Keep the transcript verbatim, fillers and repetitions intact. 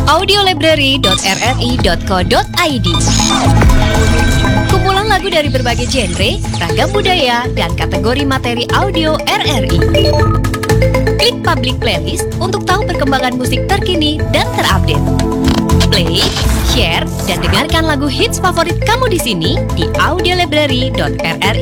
audiolibrary dot r r i dot co dot i d. Kumpulan lagu dari berbagai genre, ragam budaya, dan kategori materi audio R R I. Klik public playlist untuk tahu perkembangan musik terkini dan terupdate. Play, share, dan dengarkan lagu hits favorit kamu di sini di audiolibrary dot r r i